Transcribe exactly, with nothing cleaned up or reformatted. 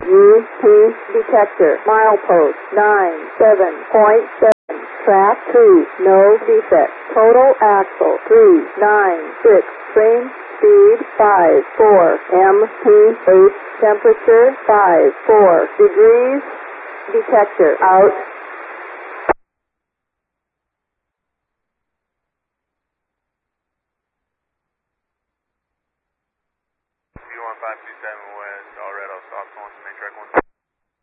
U P detector, milepost nine seven point seven, track two, no defect, total axle three nine six, train speed five four, M P H temperature five four degrees, detector out. one five two seven West, Alredo, stop calling to main track one.